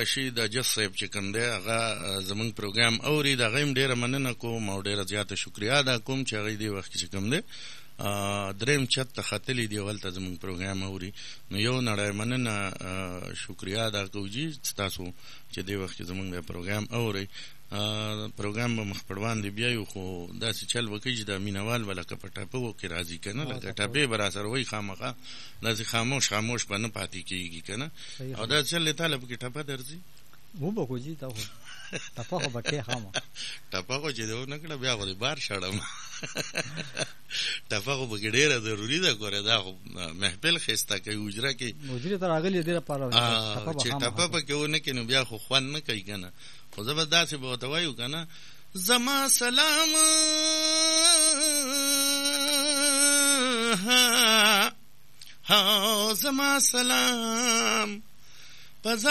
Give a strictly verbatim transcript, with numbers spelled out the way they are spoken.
دغه شي د جس صاحب چې کوم دی هغه زمونږ پروګرام اوري، د هغه هم ډېره مننه کوم او ډېره زیاته شکریا ادا کوم چې هغوی دې وخت کې چې کوم دی دریم چت ته ختلي دي او هلته زمونږ پروګرام اوري. نو یو نړۍ مننه شکریا ادا کوو جي ستاسو چې دې وخت کې زمونږ د پروګرام اورئ. پروګرام به مخ پر وړاندې بیایو، خو داسې چل وکړي چې د مینوال به لکه په ټپو کې راځي که نه، لکه ټپې به راسره وایي خامخا، داسې خاموش خاموش به نه پاتې کېږي که نه. او دا چل دی تاله پکې ټپه درځي وبکو جي تا خو ټپه خو به کې خامه ټپه خو چې دی ونه کړه بیا خو دې بار شړم ټپه خو پکې ډېره ضروري ده. ګوره دا خو محفل ښایسته کوي، حجره کې حجرې ته راغلي دې لپاره چې ټپه پکې ونه کړي نو بیا خو خوند نه کوي که نه. خو زه به داسې به ورته وایو که نه، زما سلام ها زما سلام